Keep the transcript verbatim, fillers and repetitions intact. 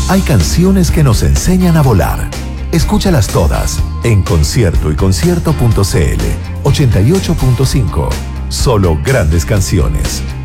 hay canciones que nos enseñan a volar. Escúchalas todas en concierto y concierto punto c l. ochenta y ocho punto cinco. Solo grandes canciones.